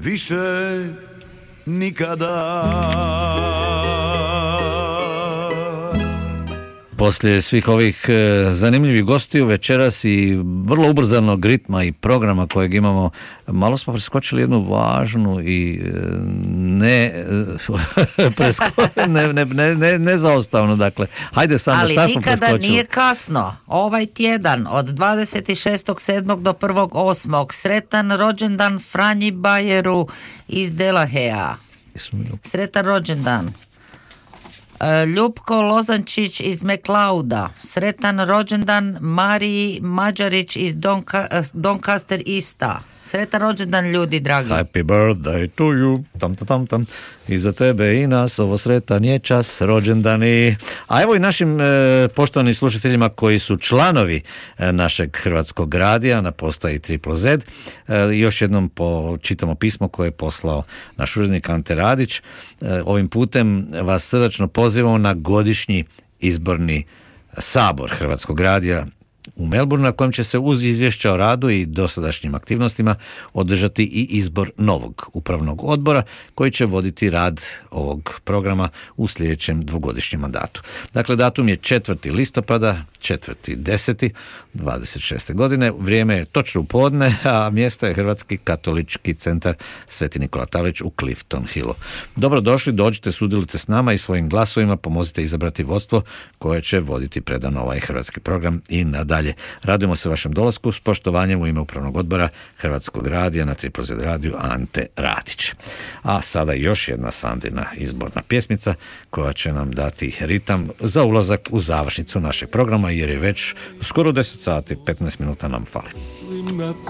više nikada. Poslije svih ovih zanimljivih gostiju večeras i vrlo ubrzanog ritma i programa kojeg imamo, malo smo preskočili jednu važnu i nezaustavnu, dakle. Hajde samo, šta smo preskočili? Ali nikada nije kasno. Ovaj tjedan od 26.7. do 1.8. sretan rođendan Franji Bajeru iz Delahea. Sretan rođendan. Ljupko Lozančić iz McLeoda. Sretan rođendan Mariji Mađarić iz Doncaster Ista. Sretan rođendan, ljudi dragi. Happy birthday to you. Tam. I za tebe i nas ovo sretan je čas, rođendani. A evo i našim poštovanim slušateljima koji su članovi našeg Hrvatskog radija na postaji Triple Z. Još jednom čitamo pismo koje je poslao naš urednik Ante Radić. Ovim putem vas srdačno pozivamo na godišnji izborni sabor Hrvatskog radija u Melbourneu, na kojem će se uz izvješća o radu i dosadašnjim aktivnostima održati i izbor novog upravnog odbora koji će voditi rad ovog programa u sljedećem dvogodišnjem mandatu. Dakle, datum je 4. listopada, 4.10.26. godine, vrijeme je točno u podne, a mjesto je Hrvatski katolički centar Sveti Nikola Talić u Clifton Hillu. Dobrodošli, dođite, sudjelujte s nama i svojim glasovima pomozite izabrati vodstvo koje će voditi predano ovaj hrvatski program i nadalje. Radujemo se vašem dolasku, s poštovanjem u ime upravnog odbora Hrvatskog radija na Triple Z radiju Ante Radić. A sada još jedna Sandina izborna pjesmica koja će nam dati ritam za ulazak u završnicu našeg programa, jer je već skoro 10 sati, 15 minuta nam fali.